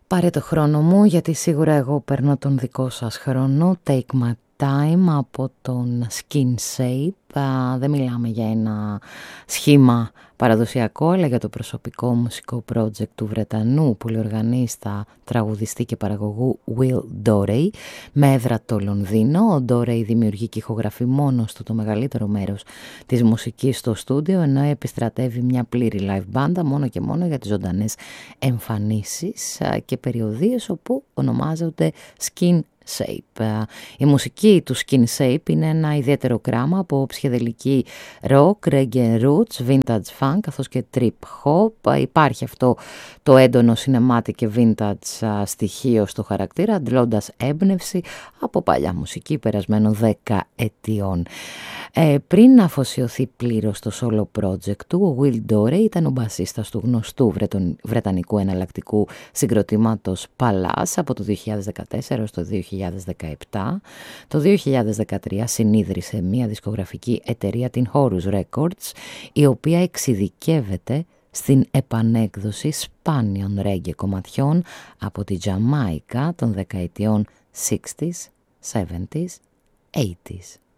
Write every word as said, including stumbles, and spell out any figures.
Πάρε το χρόνο μου, γιατί σίγουρα εγώ παίρνω τον δικό σας χρόνο. Take my time από τον Skin Shape. Α, δεν μιλάμε για ένα σχήμα παραδοσιακό, αλλά για το προσωπικό μουσικό project του Βρετανού πολυοργανίστα, τραγουδιστή και παραγωγού Will Dorey, με έδρα το Λονδίνο. Ο Dorey δημιουργεί και ηχογραφεί μόνος του το μεγαλύτερο μέρος της μουσικής στο στούντιο, ενώ επιστρατεύει μια πλήρη live μπάντα μόνο και μόνο για τις ζωντανές εμφανίσεις και περιοδίες όπου ονομάζονται Skin Shape. Η μουσική του Skin Shape είναι ένα ιδιαίτερο κράμα από ψυχεδελική rock, reggae roots, vintage funk καθώς και trip hop. Υπάρχει αυτό το έντονο cinematic και vintage στοιχείο στο χαρακτήρα, αντλώντας έμπνευση από παλιά μουσική περασμένων δέκα ετιών. Ε, πριν αφοσιωθεί πλήρως στο solo project του, ο Will Dorey ήταν ο μπασίστας του γνωστού βρετον, βρετανικού εναλλακτικού συγκροτήματος Palace από το δύο χιλιάδες δεκατέσσερα έως το δύο χιλιάδες δεκαεπτά. Το δύο χιλιάδες δεκατρία συνίδρυσε μια δισκογραφική εταιρεία, την Horus Records, η οποία εξειδικεύεται στην επανέκδοση σπάνιων ρέγγε κομματιών από τη Τζαμάικα των δεκαετιών εξήντα, εβδομήντα, ογδόντα.